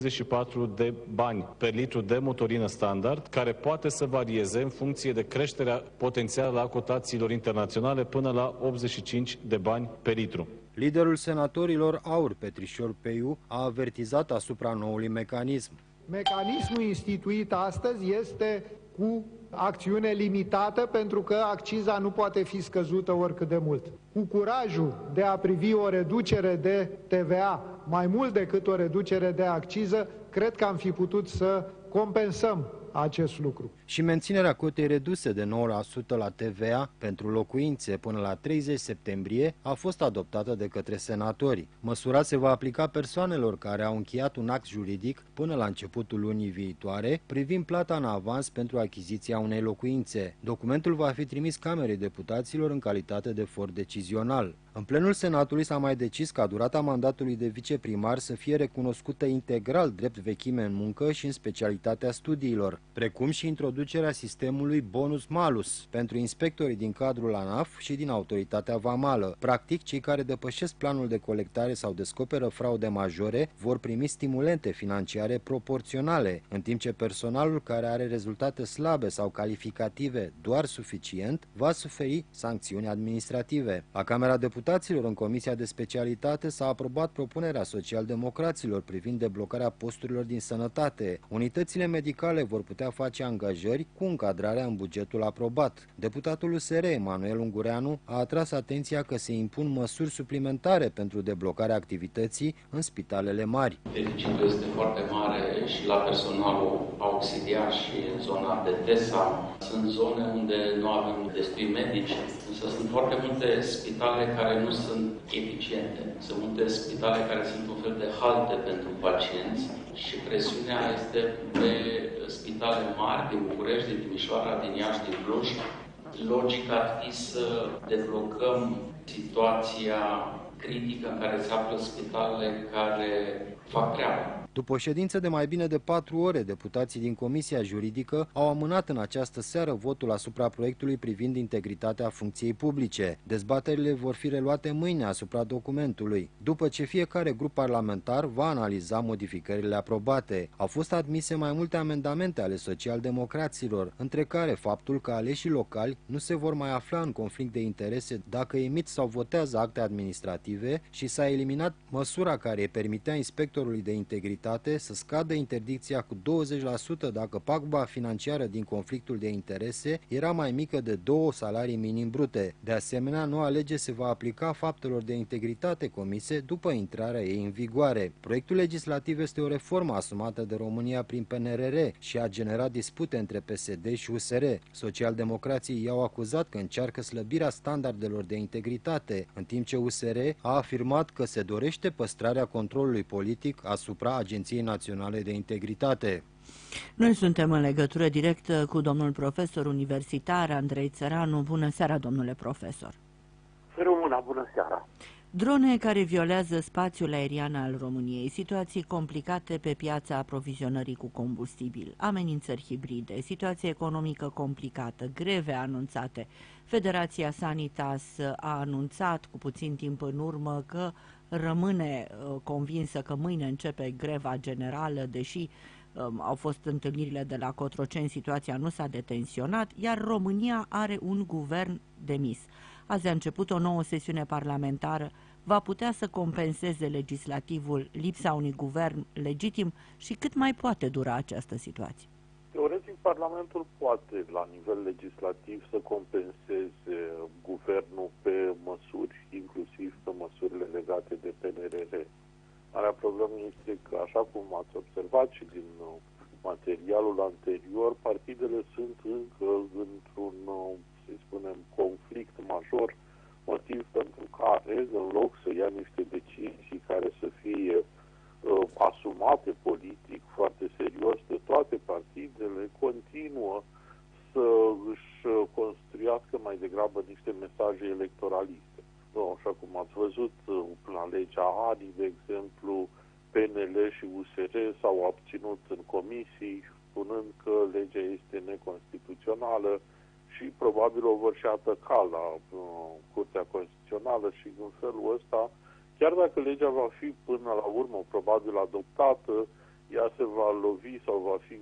34 de bani per litru de motorină standard, care poate să varieze în funcție de creșterea potențială a cotațiilor internaționale până la 85 de bani per litru. Liderul senatorilor Aur Petrișor Peiu a avertizat asupra noului mecanism. Mecanismul instituit astăzi este cu acțiune limitată pentru că acciza nu poate fi scăzută oricât de mult. Cu curajul de a privi o reducere de TVA mai mult decât o reducere de acciză, cred că am fi putut să compensăm acest lucru. Și menținerea cotei reduse de 9% la TVA pentru locuințe până la 30 septembrie a fost adoptată de către senatori. Măsura se va aplica persoanelor care au încheiat un act juridic până la începutul lunii viitoare privind plata în avans pentru achiziția unei locuințe. Documentul va fi trimis Camerei Deputaților în calitate de for decizional. În plenul Senatului s-a mai decis ca durata mandatului de viceprimar să fie recunoscută integral drept vechime în muncă și în specialitatea studiilor, precum și introducerea sistemului bonus-malus pentru inspectorii din cadrul ANAF și din Autoritatea Vamală. Practic, cei care depășesc planul de colectare sau descoperă fraude majore vor primi stimulente financiare proporționale, în timp ce personalul care are rezultate slabe sau calificative doar suficient va suferi sancțiuni administrative. La Camera Deputaților, în Comisia de Specialitate, s-a aprobat propunerea socialdemocraților privind deblocarea posturilor din sănătate. Unitățile medicale vor putea face angajări cu încadrarea în bugetul aprobat. Deputatul USR, Emanuel Ungureanu, a atras atenția că se impun măsuri suplimentare pentru deblocarea activității în spitalele mari. Deficitul este foarte mare și la personalul auxiliar și în zona de TESA. Sunt zone unde nu avem destui medici, însă sunt foarte multe spitale care nu sunt eficiente. Sunt multe spitale care sunt un fel de halte pentru pacienți și presiunea este pe spitale mari din București, din Timișoara, din Iași, din Cluj. Logic ar fi să deblocăm situația critică în care se află spitalele care fac treaba. După o ședință de mai bine de 4 ore, deputații din Comisia Juridică au amânat în această seară votul asupra proiectului privind integritatea funcției publice. Dezbaterile vor fi reluate mâine asupra documentului, după ce fiecare grup parlamentar va analiza modificările aprobate. Au fost admise mai multe amendamente ale socialdemocraților, între care faptul că aleșii locali nu se vor mai afla în conflict de interese dacă emit sau votează acte administrative și s-a eliminat măsura care permitea inspectorului de integritate să scadă interdicția cu 20% dacă pagba financiară din conflictul de interese era mai mică de 2 salarii minim brute. De asemenea, noua lege se va aplica faptelor de integritate comise după intrarea ei în vigoare. Proiectul legislativ este o reformă asumată de România prin PNRR și a generat dispute între PSD și USR. Socialdemocrații i-au acuzat că încearcă slăbirea standardelor de integritate, în timp ce USR a afirmat că se dorește păstrarea controlului politic asupra Agenției Naționale de Integritate. Noi suntem în legătură directă cu domnul profesor universitar Andrei Țăranu. Bună seara, domnule profesor! Româna, bună seara! Drone care violează spațiul aerian al României, situații complicate pe piața aprovizionării cu combustibil, amenințări hibride, situație economică complicată, greve anunțate. Federația Sanitas a anunțat cu puțin timp în urmă că rămâne convinsă că mâine începe greva generală, deși au fost întâlnirile de la Cotroceni, situația nu s-a detensionat, iar România are un guvern demis. Azi a început o nouă sesiune parlamentară. Va putea să compenseze legislativul lipsa unui guvern legitim și cât mai poate dura această situație? Teoretic, Parlamentul poate, la nivel legislativ, să compenseze guvernul pe măsuri, inclusiv pe măsurile legate de PNRR. Marea problemă este că, așa cum ați observat și din materialul anterior, partidele sunt încă într-un, să spunem, conflict major, motiv pentru care, în loc să ia niște decizii care să fie asumate politic foarte serios de toate partidele, continuă să își construiască mai degrabă niște mesaje electoraliste. Așa cum ați văzut la legea ANI, de exemplu, PNL și USR s-au abținut în comisii, spunând că legea este neconstituțională și probabil o vor și ataca la Curtea Constituțională și în felul ăsta, chiar dacă legea va fi până la urmă probabil adoptată, ea se va lovi sau va fi